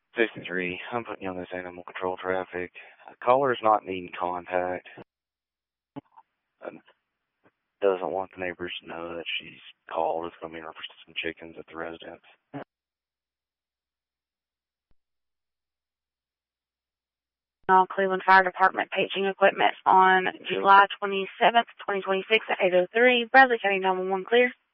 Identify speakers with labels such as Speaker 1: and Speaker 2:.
Speaker 1: 53, I'm putting you on this animal control traffic. Caller's not needing contact. Doesn't want the neighbors to know that she's called. It's going to be in reference to some chickens at the residence.
Speaker 2: Cleveland Fire Department paging equipment on July 27th, 2026 at 8:03. Bradley County 911 clear.